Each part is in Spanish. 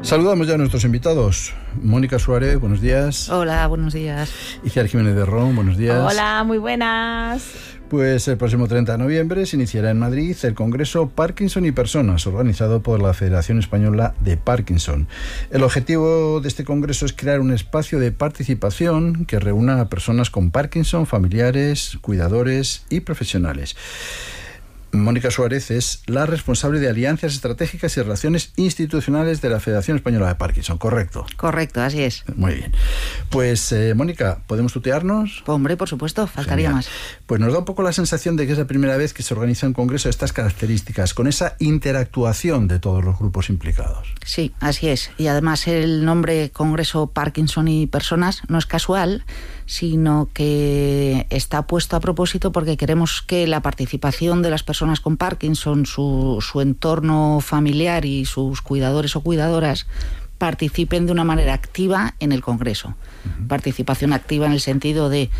Saludamos ya a nuestros invitados. Mónica Suárez, buenos días. Hola, buenos días. Iciar Jiménez de Ron, buenos días. Hola, muy buenas. Pues el próximo 30 de noviembre se iniciará en Madrid el Congreso Parkinson y Personas, organizado por la Federación Española de Parkinson. El objetivo de este congreso es crear un espacio de participación que reúna a personas con Parkinson, familiares, cuidadores y profesionales. Mónica Suárez es la responsable de alianzas estratégicas y relaciones institucionales de la Federación Española de Parkinson, ¿correcto? Correcto, así es. Muy bien. Pues, Mónica, ¿podemos tutearnos? Hombre, por supuesto, faltaría más. Pues nos da un poco la sensación de que es la primera vez que se organiza un congreso de estas características, con esa interactuación de todos los grupos implicados. Sí, así es. Y además el nombre Congreso Parkinson y Personas no es casual, sino que está puesto a propósito porque queremos que la participación de las personas con Parkinson, su entorno familiar y sus cuidadores o cuidadoras participen de una manera activa en el Congreso. Participación activa en el sentido de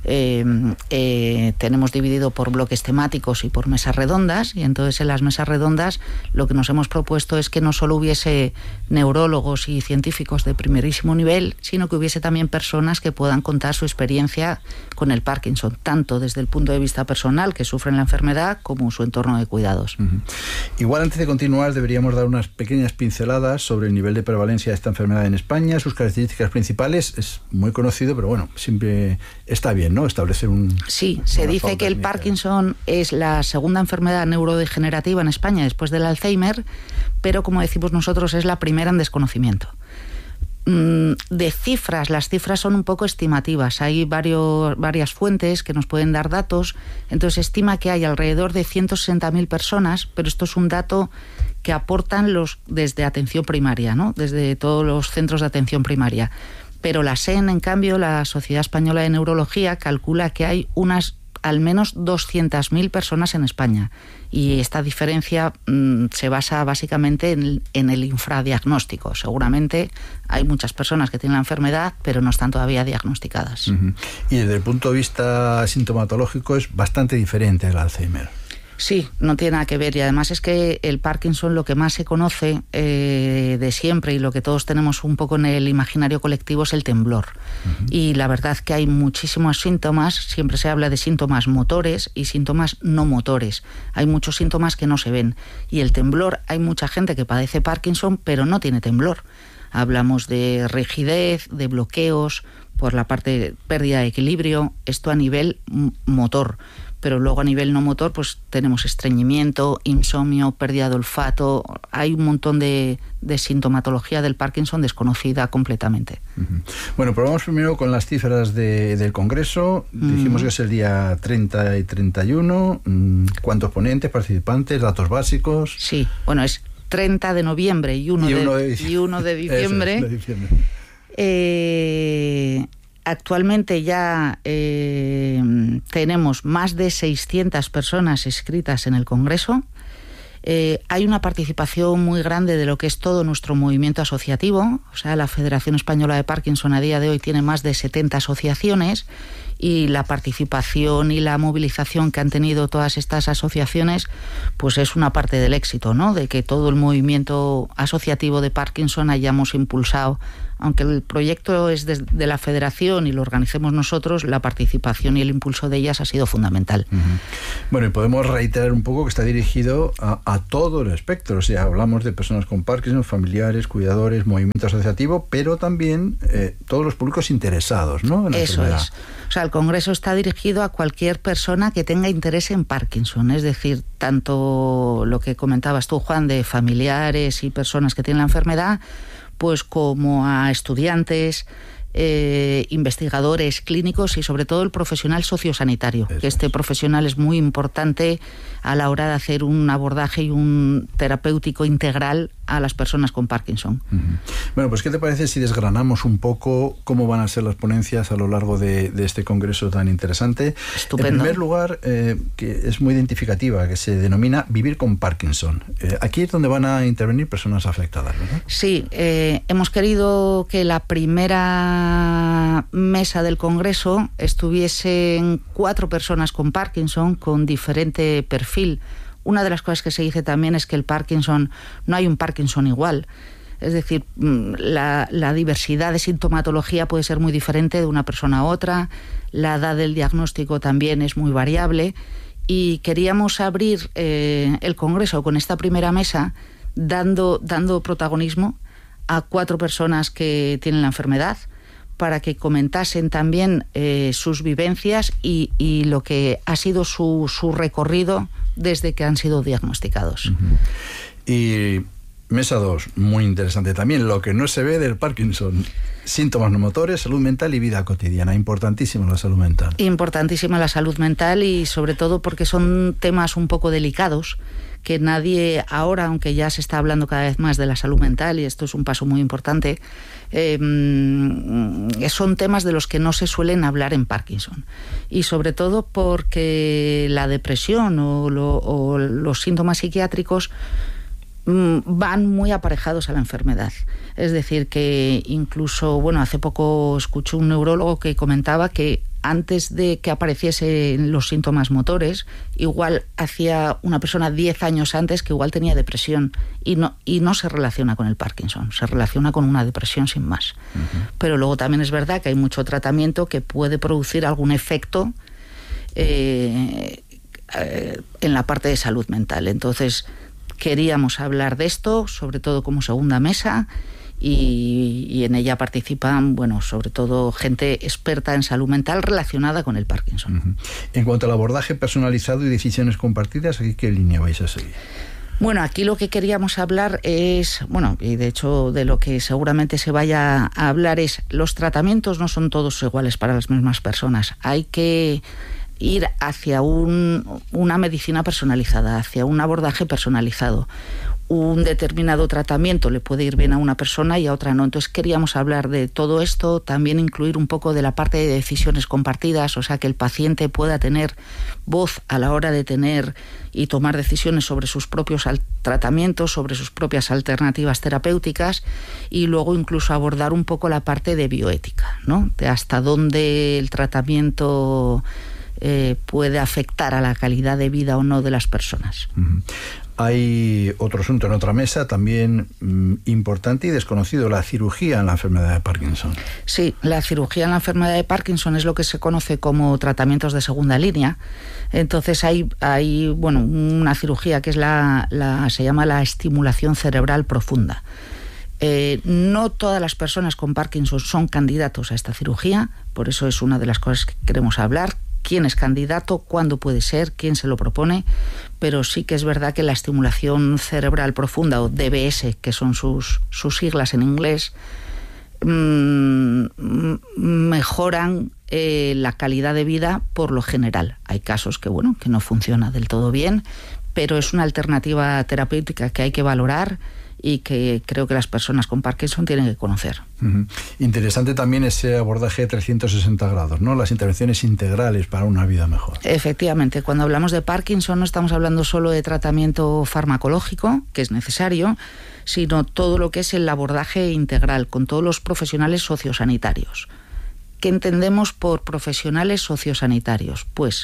tenemos dividido por bloques temáticos y por mesas redondas, y entonces en las mesas redondas lo que nos hemos propuesto es que no solo hubiese neurólogos y científicos de primerísimo nivel, sino que hubiese también personas que puedan contar su experiencia con el Parkinson, tanto desde el punto de vista personal, que sufren la enfermedad, como su entorno de cuidados. Igual antes de continuar deberíamos dar unas pequeñas pinceladas sobre el nivel de prevalencia de esta enfermedad en España, sus características principales. Es muy conocido, pero bueno, siempre está bien, ¿no? Establecer un... Sí, se dice que el Parkinson es la segunda enfermedad neurodegenerativa en España después del Alzheimer, pero como decimos nosotros es la primera en desconocimiento. De cifras, las cifras son un poco estimativas. Hay varias fuentes que nos pueden dar datos. Entonces se estima que hay alrededor de 160.000 personas, pero esto es un dato que aportan desde atención primaria, ¿no? Desde todos los centros de atención primaria. Pero la SEN, en cambio, la Sociedad Española de Neurología, calcula que hay al menos 200.000 personas en España. Y esta diferencia se basa básicamente en el infradiagnóstico. Seguramente hay muchas personas que tienen la enfermedad, pero no están todavía diagnosticadas. Y desde el punto de vista sintomatológico es bastante diferente al Alzheimer. Sí, no tiene nada que ver, y además es que el Parkinson, lo que más se conoce de siempre y lo que todos tenemos un poco en el imaginario colectivo es el temblor. Y la verdad que hay muchísimos síntomas, siempre se habla de síntomas motores y síntomas no motores. Hay muchos síntomas que no se ven. Y el temblor, hay mucha gente que padece Parkinson pero no tiene temblor. Hablamos de rigidez, de bloqueos, por la parte pérdida de equilibrio, esto a nivel motor. Pero luego a nivel no motor pues tenemos estreñimiento, insomnio, pérdida de olfato. Hay un montón de sintomatología del Parkinson desconocida completamente. Bueno, pues vamos primero con las cifras del Congreso. Dijimos que es el día 30 y 31. ¿Cuántos ponentes, participantes, datos básicos? Sí, bueno, es 30 de noviembre y 1 de diciembre. Eso es, Actualmente ya tenemos más de 600 personas inscritas en el Congreso. Hay una participación muy grande de lo que es todo nuestro movimiento asociativo. O sea, la Federación Española de Parkinson a día de hoy tiene más de 70 asociaciones, y la participación y la movilización que han tenido todas estas asociaciones pues es una parte del éxito, ¿no? De que todo el movimiento asociativo de Parkinson hayamos impulsado. Aunque el proyecto es de la Federación y lo organicemos nosotros, la participación y el impulso de ellas ha sido fundamental. Bueno, y podemos reiterar un poco que está dirigido a todo el espectro. O sea, hablamos de personas con Parkinson, familiares, cuidadores, movimiento asociativo, pero también todos los públicos interesados, ¿no? En la enfermedad. Es. O sea, el Congreso está dirigido a cualquier persona que tenga interés en Parkinson. Es decir, tanto lo que comentabas tú, Juan, de familiares y personas que tienen la enfermedad, pues como a estudiantes, investigadores clínicos y sobre todo el profesional sociosanitario. Que este profesional es muy importante a la hora de hacer un abordaje y un terapéutico integral a las personas con Parkinson. Bueno, pues ¿qué te parece si desgranamos un poco cómo van a ser las ponencias a lo largo de este congreso tan interesante? Estupendo. En primer lugar, que es muy identificativa, que se denomina Vivir con Parkinson. Aquí es donde van a intervenir personas afectadas, ¿verdad? Sí, hemos querido que la primera mesa del congreso estuviesen 4 personas con Parkinson con diferente perfil. Una de las cosas que se dice también es que el Parkinson, no hay un Parkinson igual. Es decir, la diversidad de sintomatología puede ser muy diferente de una persona a otra, la edad del diagnóstico también es muy variable, y queríamos abrir el Congreso con esta primera mesa dando protagonismo a 4 personas que tienen la enfermedad, para que comentasen también sus vivencias y lo que ha sido su recorrido desde que han sido diagnosticados. Y mesa 2, muy interesante también, lo que no se ve del Parkinson. Síntomas no motores, salud mental y vida cotidiana. Importantísima la salud mental. Importantísima la salud mental, y sobre todo porque son temas un poco delicados, que nadie ahora, aunque ya se está hablando cada vez más de la salud mental, y esto es un paso muy importante, son temas de los que no se suelen hablar en Parkinson. Y sobre todo porque la depresión o los síntomas psiquiátricos van muy aparejados a la enfermedad. Es decir, que incluso, hace poco escuché un neurólogo que comentaba que antes de que apareciesen los síntomas motores, igual hacía una persona 10 años antes que igual tenía depresión, y no se relaciona con el Parkinson, se relaciona con una depresión sin más. Pero luego también es verdad que hay mucho tratamiento que puede producir algún efecto en la parte de salud mental. Entonces, queríamos hablar de esto, sobre todo como segunda mesa, y en ella participan, sobre todo gente experta en salud mental relacionada con el Parkinson. En cuanto al abordaje personalizado y decisiones compartidas, ¿aquí qué línea vais a seguir? Aquí lo que queríamos hablar es, y de hecho de lo que seguramente se vaya a hablar es, los tratamientos no son todos iguales para las mismas personas. Hay que ir hacia una medicina personalizada, hacia un abordaje personalizado. Un determinado tratamiento le puede ir bien a una persona y a otra no. Entonces queríamos hablar de todo esto, también incluir un poco de la parte de decisiones compartidas, o sea, que el paciente pueda tener voz a la hora de tener y tomar decisiones sobre sus propios tratamientos, sobre sus propias alternativas terapéuticas, y luego incluso abordar un poco la parte de bioética, ¿no? De hasta dónde el tratamiento puede afectar a la calidad de vida o no de las personas. Hay otro asunto en otra mesa también importante y desconocido, la cirugía en la enfermedad de Parkinson. Sí, la cirugía en la enfermedad de Parkinson es lo que se conoce como tratamientos de segunda línea. Entonces hay una cirugía que es se llama la estimulación cerebral profunda. No todas las personas con Parkinson son candidatos a esta cirugía, por eso es una de las cosas que queremos hablar. ¿Quién es candidato? ¿Cuándo puede ser? ¿Quién se lo propone? Pero sí que es verdad que la estimulación cerebral profunda, o DBS, que son sus siglas en inglés, mejoran la calidad de vida por lo general. Hay casos que no funciona del todo bien, pero es una alternativa terapéutica que hay que valorar y que creo que las personas con Parkinson tienen que conocer. Interesante también ese abordaje de 360 grados, ¿no? Las intervenciones integrales para una vida mejor. Efectivamente, cuando hablamos de Parkinson no estamos hablando solo de tratamiento farmacológico, que es necesario, sino todo lo que es el abordaje integral con todos los profesionales sociosanitarios. ¿Qué entendemos por profesionales sociosanitarios? Pues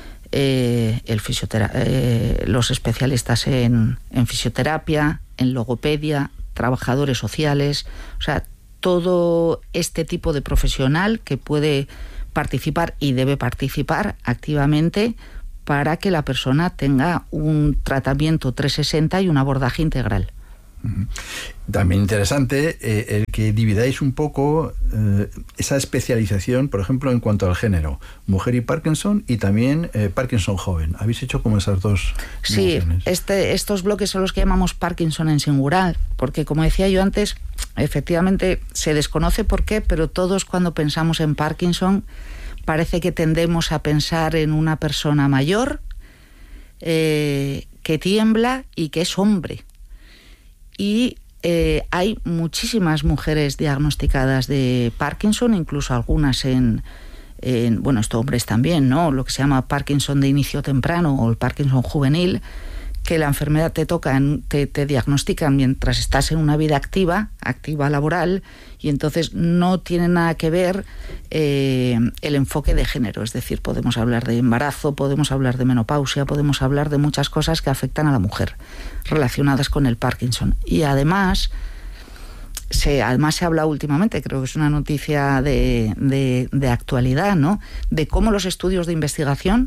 los especialistas en fisioterapia, en logopedia, trabajadores sociales, o sea, todo este tipo de profesional que puede participar y debe participar activamente para que la persona tenga un tratamiento 360 y un abordaje integral. También interesante el que dividáis un poco esa especialización, por ejemplo, en cuanto al género, mujer y Parkinson, y también Parkinson joven. ¿Habéis hecho como esas dos divisiones? Sí, estos bloques son los que llamamos Parkinson en singular, porque como decía yo antes, efectivamente se desconoce por qué, pero todos cuando pensamos en Parkinson parece que tendemos a pensar en una persona mayor que tiembla y que es hombre. Y hay muchísimas mujeres diagnosticadas de Parkinson, incluso algunas estos hombres también, ¿no? Lo que se llama Parkinson de inicio temprano o el Parkinson juvenil, que la enfermedad te diagnostican mientras estás en una vida activa laboral, y entonces no tiene nada que ver el enfoque de género. Es decir, podemos hablar de embarazo, podemos hablar de menopausia, podemos hablar de muchas cosas que afectan a la mujer relacionadas con el Parkinson. Y además, además se ha hablado últimamente, creo que es una noticia de actualidad, ¿no? De cómo los estudios de investigación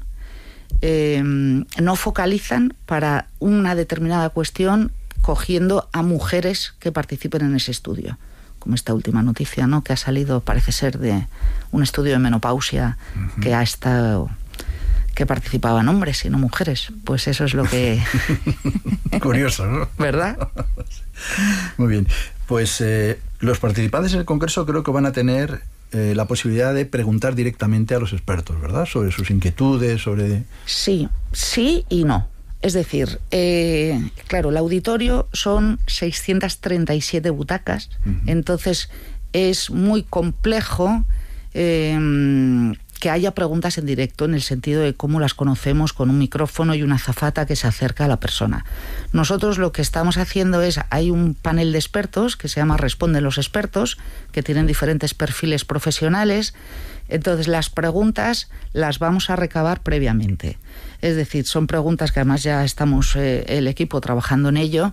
no focalizan para una determinada cuestión cogiendo a mujeres que participen en ese estudio. Como esta última noticia, ¿no? Que ha salido, parece ser, de un estudio de menopausia que ha estado... que participaban hombres y no mujeres. Pues eso es lo que... Curioso, ¿no? ¿Verdad? Muy bien. Pues los participantes en el Congreso creo que van a tener la posibilidad de preguntar directamente a los expertos, ¿verdad? Sobre sus inquietudes, sobre... Sí y no. Es decir, claro, el auditorio son 637 butacas, entonces es muy complejo que haya preguntas en directo, en el sentido de cómo las conocemos con un micrófono y una azafata que se acerca a la persona. Nosotros lo que estamos haciendo es, hay un panel de expertos que se llama Responden los expertos, que tienen diferentes perfiles profesionales. Entonces las preguntas las vamos a recabar previamente. Es decir, son preguntas que además ya estamos el equipo trabajando en ello,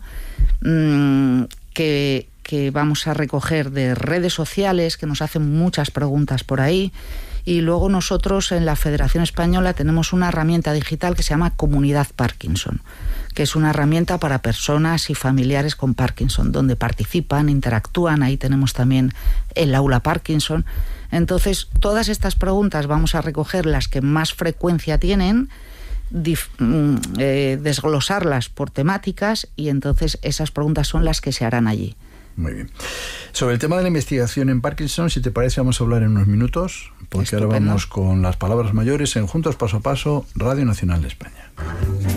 que vamos a recoger de redes sociales, que nos hacen muchas preguntas por ahí. Y luego nosotros en la Federación Española tenemos una herramienta digital que se llama Comunidad Parkinson, que es una herramienta para personas y familiares con Parkinson, donde participan, interactúan. Ahí tenemos también el aula Parkinson. Entonces, todas estas preguntas vamos a recoger las que más frecuencia tienen, desglosarlas por temáticas, y entonces esas preguntas son las que se harán allí. Muy bien. Sobre el tema de la investigación en Parkinson, si te parece, vamos a hablar en unos minutos, porque Estupendo. Ahora vamos con las palabras mayores en Juntos Paso a Paso, Radio Nacional de España.